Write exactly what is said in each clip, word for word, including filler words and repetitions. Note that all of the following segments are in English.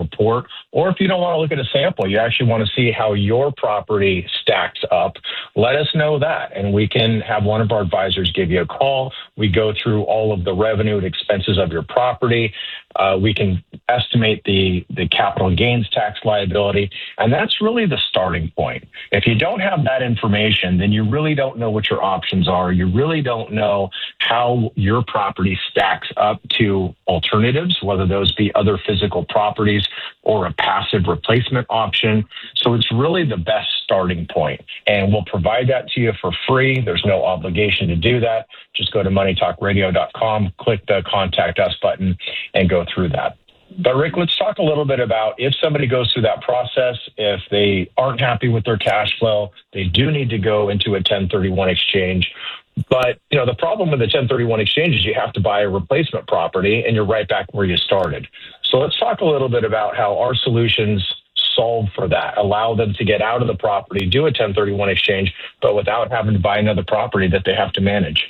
report, or if you don't want to look at a sample, you actually want to see how your property stacks up, let us know that, and we can have one of our advisors give you a call. We go through all of the revenue and expenses of your property. Uh, we can estimate the, the capital gains tax liability, and that's really the starting point. If you don't have that information, then you really don't know what your options are. You really don't know how your property stacks up to alternatives, whether those be other physical properties or a passive replacement option. So it's really the best starting point, and we'll provide that to you for free. There's no obligation to do that. Just go to money talk radio dot com, click the Contact Us button, and go through that. But Rick, let's talk a little bit about if somebody goes through that process, if they aren't happy with their cash flow, they do need to go into a ten thirty-one exchange. But, you know, the problem with the ten thirty-one exchange is you have to buy a replacement property and you're right back where you started. So let's talk a little bit about how our solutions solve for that, allow them to get out of the property, do a ten thirty-one exchange, but without having to buy another property that they have to manage.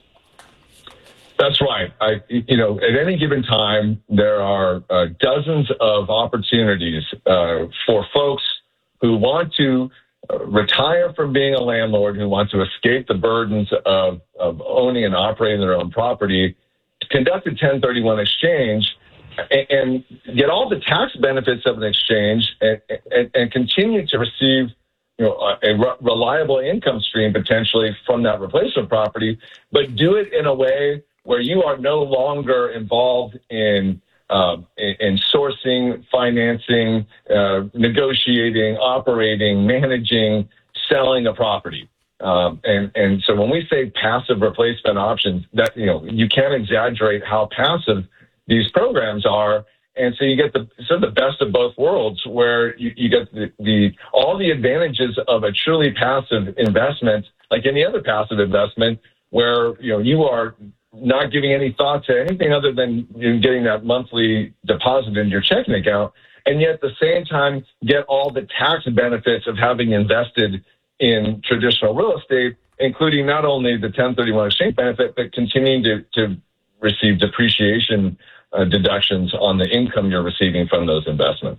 That's right. I, you know, at any given time, there are uh, dozens of opportunities uh, for folks who want to uh, retire from being a landlord, who want to escape the burdens of, of owning and operating their own property, to conduct a ten thirty-one exchange and, and get all the tax benefits of an exchange and, and, and continue to receive, you know, a, a re- reliable income stream potentially from that replacement property, but do it in a way where you are no longer involved in uh, in, in sourcing, financing, uh, negotiating, operating, managing, selling a property. Um, and and so when we say passive replacement options, that you know you can't exaggerate how passive these programs are. And so you get the sort of the best of both worlds, where you, you get the, the all the advantages of a truly passive investment, like any other passive investment, where you know you are not giving any thought to anything other than you know, getting that monthly deposit into your checking account, and yet at the same time get all the tax benefits of having invested in traditional real estate, including not only the ten thirty-one exchange benefit, but continuing to, to receive depreciation uh, deductions on the income you're receiving from those investments.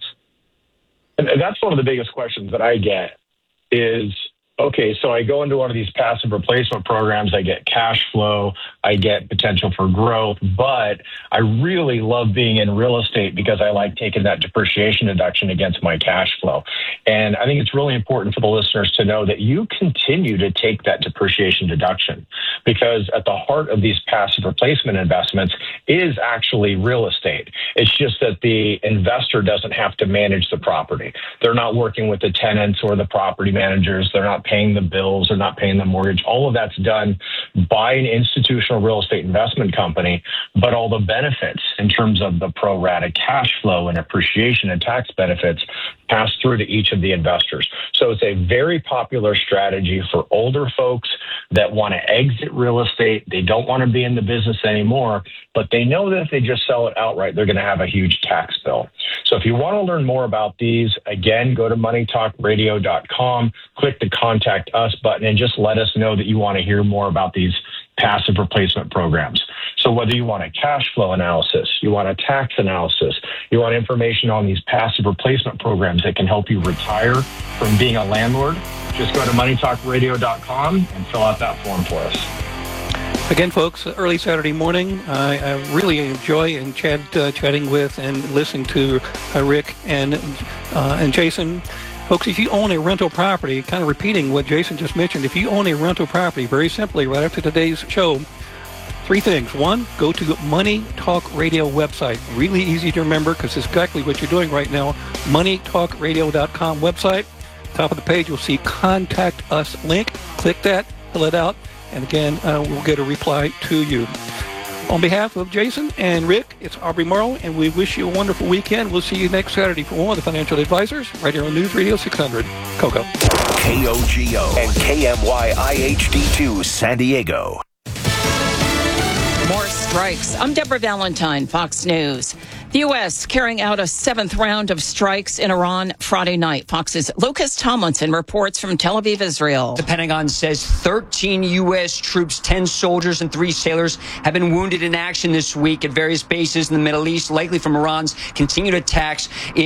And that's one of the biggest questions that I get is, okay, so I go into one of these passive replacement programs, I get cash flow, I get potential for growth, but I really love being in real estate because I like taking that depreciation deduction against my cash flow. And I think it's really important for the listeners to know that you continue to take that depreciation deduction, because at the heart of these passive replacement investments is actually real estate. It's just that the investor doesn't have to manage the property. They're not working with the tenants or the property managers. They're not paying the bills, they're not paying the mortgage. All of that's done by an institutional real estate investment company, but all the benefits in terms of the pro rata cash flow and appreciation and tax benefits pass through to each of the investors. So it's a very popular strategy for older folks that want to exit real estate. They don't want to be in the business anymore, but they know that if they just sell it outright, they're going to have a huge tax bill. So if you want to learn more about these, again, go to money talk radio dot com, click the Contact Us button, and just let us know that you want to hear more about these passive replacement programs. So whether you want a cash flow analysis, you want a tax analysis, you want information on these passive replacement programs that can help you retire from being a landlord, just go to money talk radio dot com and fill out that form for us. Again, folks, early Saturday morning, I, I really enjoy and chat, uh, chatting with and listening to uh, Rick and uh, and Jason. Folks, if you own a rental property, kind of repeating what Jason just mentioned, if you own a rental property, very simply, right after today's show, three things. One, go to Money Talk Radio website. Really easy to remember because it's exactly what you're doing right now. money talk radio dot com website. Top of the page, you'll see Contact Us link. Click that, fill it out, and again, uh, we'll get a reply to you. On behalf of Jason and Rick, it's Aubrey Morrow, and we wish you a wonderful weekend. We'll see you next Saturday for more of the Financial Advisors, right here on News Radio six hundred. Coco. K O G O and K M Y I H D two San Diego. More strikes. I'm Deborah Valentine, Fox News. The U S carrying out a seventh round of strikes in Iran Friday night. Fox's Lucas Tomlinson reports from Tel Aviv, Israel. The Pentagon says thirteen U S troops, ten soldiers, and three sailors have been wounded in action this week at various bases in the Middle East, likely from Iran's continued attacks in